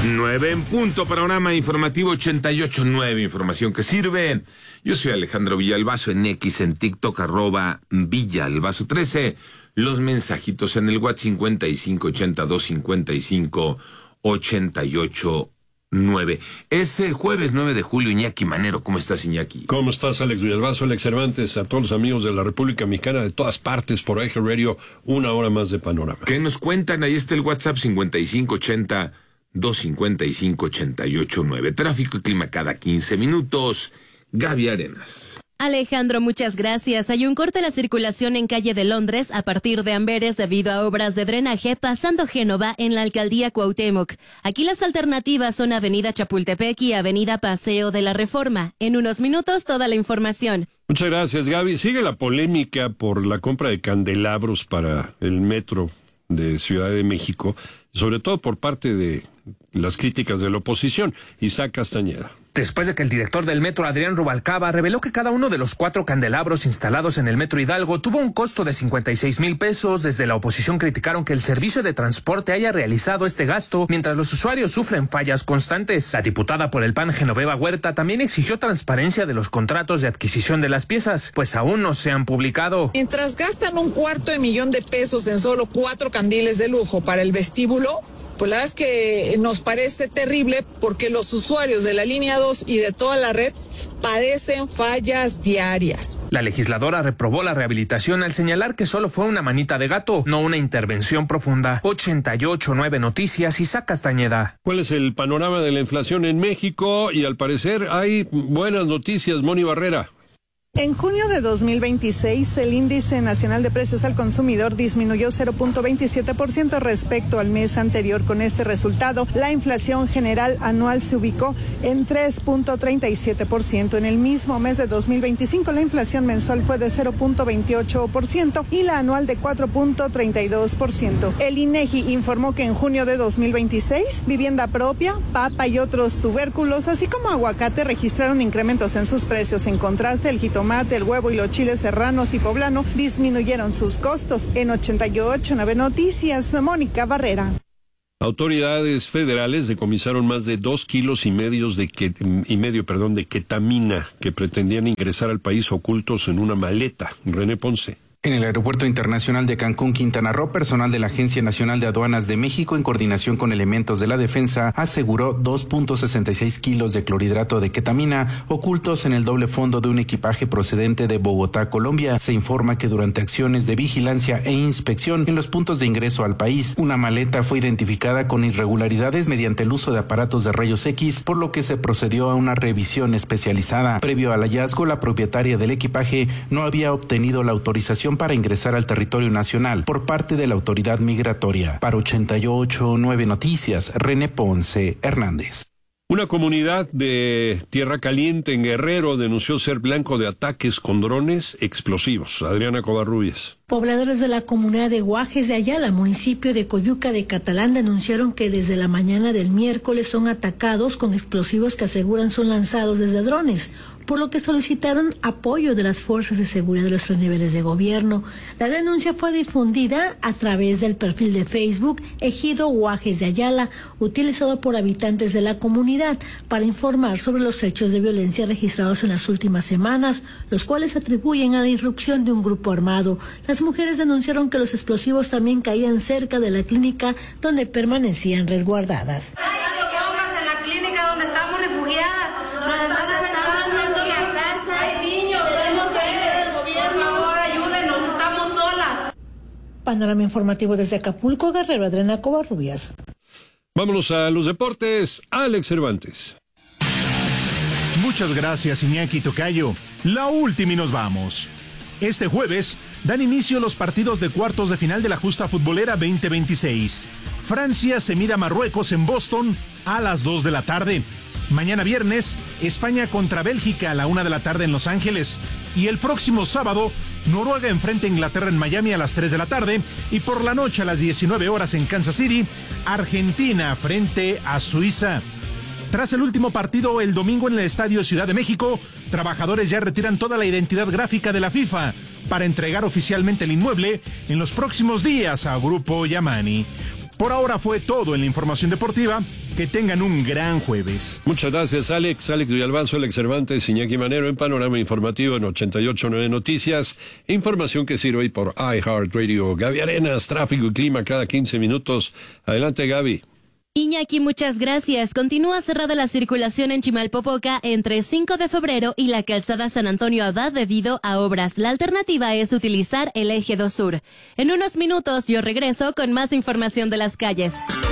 9 en punto, panorama informativo 88.9, información que sirve. Yo soy Alejandro Villalbazo, en X, en TikTok, @Villalbazo13. Los mensajitos en el WhatsApp 5582-5588-9. Es el jueves 9 de julio, Iñaki Manero. ¿Cómo estás, Iñaki? ¿Cómo estás, Alex Villalbazo, Alex Cervantes, a todos los amigos de la República Mexicana, de todas partes, por Eje Radio, una hora más de panorama? ¿Qué nos cuentan? Ahí está el WhatsApp 5580-255-88-9. Tráfico y clima cada 15 minutos. Gaby Arenas. Alejandro, muchas gracias. Hay un corte de la circulación en calle de Londres a partir de Amberes debido a obras de drenaje pasando Génova en la alcaldía Cuauhtémoc. Aquí las alternativas son Avenida Chapultepec y Avenida Paseo de la Reforma. En unos minutos toda la información. Muchas gracias, Gaby. Sigue la polémica por la compra de candelabros para el metro de Ciudad de México, sobre todo por parte de las críticas de la oposición. Isaac Castañeda. Después de que el director del metro, Adrián Rubalcaba, reveló que cada uno de los 4 candelabros instalados en el metro Hidalgo tuvo un costo de 56,000 pesos, desde la oposición criticaron que el servicio de transporte haya realizado este gasto mientras los usuarios sufren fallas constantes. La diputada por el PAN, Genoveva Huerta, también exigió transparencia de los contratos de adquisición de las piezas, pues aún no se han publicado. Mientras gastan $250,000 en solo 4 candiles de lujo para el vestíbulo, pues la verdad es que nos parece terrible porque los usuarios de la línea 2 y de toda la red padecen fallas diarias. La legisladora reprobó la rehabilitación al señalar que solo fue una manita de gato, no una intervención profunda. 88.9 Noticias, Isaac Castañeda. ¿Cuál es el panorama de la inflación en México? Y al parecer hay buenas noticias, Moni Barrera. En junio de 2026, el índice nacional de precios al consumidor disminuyó 0.27% respecto al mes anterior. Con este resultado, la inflación general anual se ubicó en 3.37%. En el mismo mes de 2025, la inflación mensual fue de 0.28% y la anual de 4.32%. El INEGI informó que en junio de 2026, vivienda propia, papa y otros tubérculos, así como aguacate, registraron incrementos en sus precios. En contraste, el jitomate, el huevo y los chiles serranos y poblano disminuyeron sus costos. En 88.9 Noticias, Mónica Barrera. Autoridades federales decomisaron más de 2,5 kilos de ketamina que pretendían ingresar al país ocultos en una maleta. René Ponce. En el Aeropuerto Internacional de Cancún, Quintana Roo, personal de la Agencia Nacional de Aduanas de México, en coordinación con elementos de la defensa, aseguró 2.66 kilos de clorhidrato de ketamina ocultos en el doble fondo de un equipaje procedente de Bogotá, Colombia. Se informa que durante acciones de vigilancia e inspección en los puntos de ingreso al país, una maleta fue identificada con irregularidades mediante el uso de aparatos de rayos X, por lo que se procedió a una revisión especializada. Previo al hallazgo, la propietaria del equipaje no había obtenido la autorización para ingresar al territorio nacional por parte de la autoridad migratoria. Para 88.9 Noticias, René Ponce Hernández. Una comunidad de Tierra Caliente en Guerrero denunció ser blanco de ataques con drones explosivos. Adriana Covarrubias. Pobladores de la comunidad de Guajes de Ayala, municipio de Coyuca de Catalán, denunciaron que desde la mañana del miércoles son atacados con explosivos que aseguran son lanzados desde drones, por lo que solicitaron apoyo de las fuerzas de seguridad de los 3 niveles de gobierno. La denuncia fue difundida a través del perfil de Facebook Ejido Guajes de Ayala, utilizado por habitantes de la comunidad para informar sobre los hechos de violencia registrados en las últimas semanas, los cuales atribuyen a la irrupción de un grupo armado. Las mujeres denunciaron que los explosivos también caían cerca de la clínica donde permanecían resguardadas. En la clínica donde estamos refugiadas, nos están amenazando la casa, hay niños, tenemos gente del gobierno, por favor ayúdenos, estamos solas. Panorama informativo desde Acapulco, Guerrero, Adriana Covarrubias. Vámonos a los deportes, Alex Cervantes. Muchas gracias, Iñaki Tocayo. La última y nos vamos. Este jueves dan inicio los partidos de cuartos de final de la Justa Futbolera 2026. Francia se mide a Marruecos en Boston a las 2 de la tarde. Mañana viernes, España contra Bélgica a la 1 de la tarde en Los Ángeles. Y el próximo sábado, Noruega enfrenta a Inglaterra en Miami a las 3 de la tarde. Y por la noche a las 19 horas en Kansas City, Argentina frente a Suiza. Tras el último partido el domingo en el Estadio Ciudad de México, trabajadores ya retiran toda la identidad gráfica de la FIFA para entregar oficialmente el inmueble en los próximos días a Grupo Yamani. Por ahora fue todo en la información deportiva. Que tengan un gran jueves. Muchas gracias, Alex. Alex Villalbazo, Alex Cervantes, Iñaki Manero en Panorama Informativo en 88.9 Noticias. Información que sirve hoy por iHeartRadio. Gaby Arenas, tráfico y clima cada 15 minutos. Adelante, Gaby. Iñaki, muchas gracias. Continúa cerrada la circulación en Chimalpopoca entre 5 de febrero y la calzada San Antonio Abad debido a obras. La alternativa es utilizar el eje 2 Sur. En unos minutos yo regreso con más información de las calles.